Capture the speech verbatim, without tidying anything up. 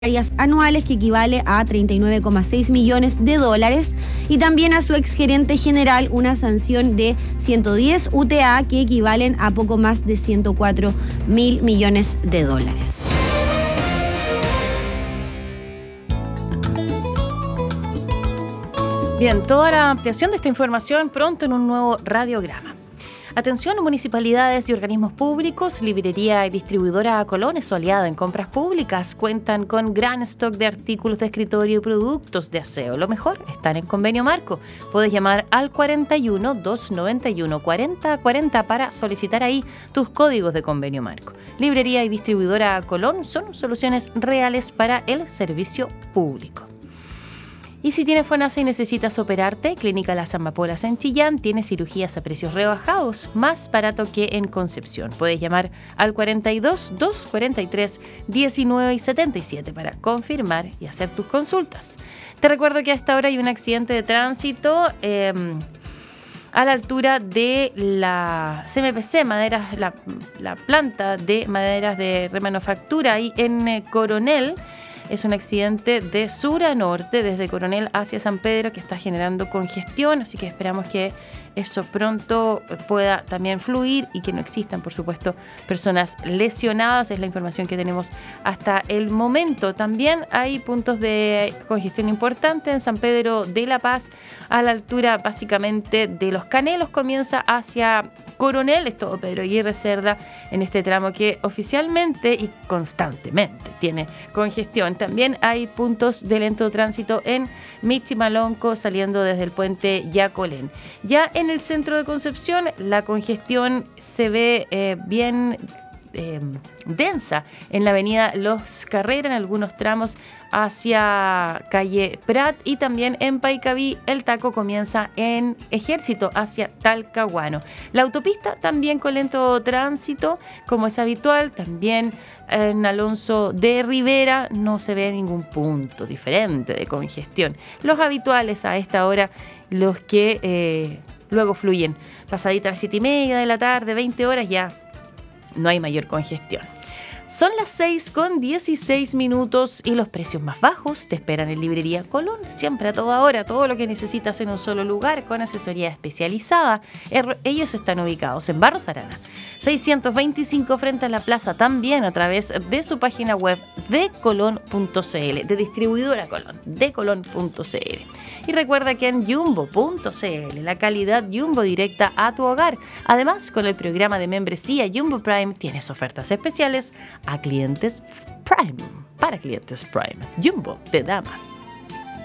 anuales, que equivale a treinta y nueve coma seis millones de dólares, y también a su exgerente general una sanción de ciento diez U T A, que equivalen a poco más de ciento cuatro mil millones de dólares. Bien, toda la ampliación de esta información pronto en un nuevo radiograma. Atención, municipalidades y organismos públicos, librería y distribuidora Colón es su aliada en compras públicas. Cuentan con gran stock de artículos de escritorio y productos de aseo. Lo mejor, están en convenio marco. Puedes llamar al cuarenta y uno, doscientos noventa y uno, cuarenta cuarenta para solicitar ahí tus códigos de convenio marco. Librería y distribuidora Colón son soluciones reales para el servicio público. Y si tienes FONASA y necesitas operarte, Clínica Las Amapolas en Chillán tiene cirugías a precios rebajados, más barato que en Concepción. Puedes llamar al cuarenta y dos, doscientos cuarenta y tres, diecinueve y setenta y siete para confirmar y hacer tus consultas. Te recuerdo que a esta hora hay un accidente de tránsito eh, a la altura de la C M P C, maderas, la, la planta de maderas de remanufactura ahí en eh, Coronel. Es un accidente de sur a norte, desde Coronel hacia San Pedro, que está generando congestión, así que esperamos que eso pronto pueda también fluir y que no existan, por supuesto, personas lesionadas. Es la información que tenemos hasta el momento. También hay puntos de congestión importante en San Pedro de la Paz, a la altura básicamente de Los Canelos, comienza hacia Coronel, es todo Pedro Aguirre Cerda en este tramo que oficialmente y constantemente tiene congestión. También hay puntos de lento tránsito en Michimalonco saliendo desde el puente Yacolén. Ya en el centro de Concepción la congestión se ve eh, bien eh, densa en la avenida Los Carrera, en algunos tramos hacia calle Prat, y también en Paicaví el taco comienza en Ejército hacia Talcahuano. La autopista también con lento tránsito, como es habitual. También en Alonso de Rivera no se ve ningún punto diferente de congestión. Los habituales a esta hora, los que eh, luego fluyen pasadita a las siete y media de la tarde, veinte horas, ya no hay mayor congestión. Son las seis con dieciséis minutos y los precios más bajos te esperan en Librería Colón. Siempre, a toda hora, todo lo que necesitas en un solo lugar con asesoría especializada. Ellos están ubicados en Barros Arana seiscientos veinticinco frente a la plaza, también a través de su página web de colón punto c l, de distribuidora Colón, de colón punto c l. Y recuerda que en jumbo punto c l, la calidad Jumbo directa a tu hogar. Además, con el programa de membresía Jumbo Prime tienes ofertas especiales a clientes Prime, para clientes Prime. Jumbo te da más.